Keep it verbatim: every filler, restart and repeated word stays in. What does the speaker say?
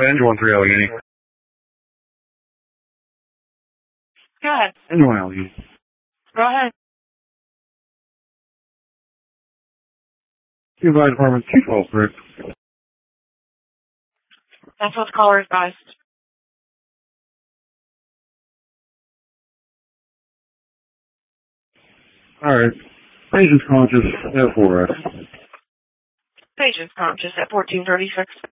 Engine one three Allegheny. Go ahead. Engine one Allegheny. Go ahead. Fire Department two twelve three. That's what the caller advised. Alright. Patient's conscious at four X. Patient's conscious at fourteen thirty-six.